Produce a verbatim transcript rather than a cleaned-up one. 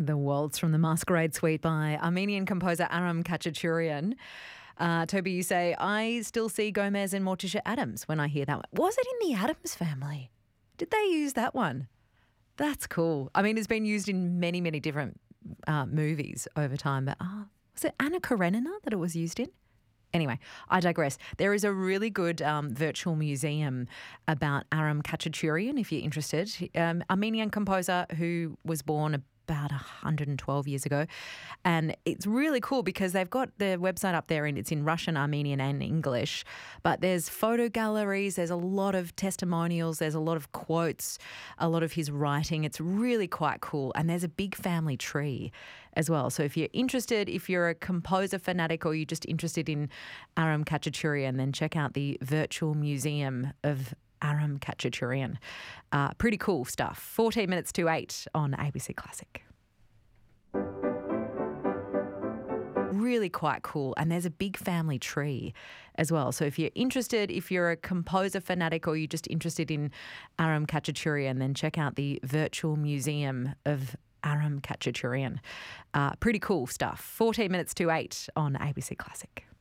The Waltz from the Masquerade Suite by Armenian composer Aram Khachaturian. Uh, Toby, you say, I still see Gomez and Morticia Adams when I hear that one. Was it in the Addams Family? Did they use that one? That's cool. I mean, it's been used in many, many different uh, movies over time. But uh, was it Anna Karenina that it was used in? Anyway, I digress. There is a really good um, virtual museum about Aram Khachaturian, if you're interested. Um, Armenian composer who was born about one hundred twelve years ago. And it's really cool because they've got their website up there and it's in Russian, Armenian and English. But there's photo galleries, there's a lot of testimonials, there's a lot of quotes, a lot of his writing. It's really quite cool. And there's a big family tree as well. So if you're interested, if you're a composer fanatic or you're just interested in Aram Khachaturian, then check out the virtual museum of Aram Khachaturian. Uh, pretty cool stuff. fourteen minutes to eight on A B C Classic. Really quite cool. And there's a big family tree as well. So if you're interested, if you're a composer fanatic or you're just interested in Aram Khachaturian, then check out the virtual museum of Aram Khachaturian. Uh, pretty cool stuff. fourteen minutes to eight on A B C Classic.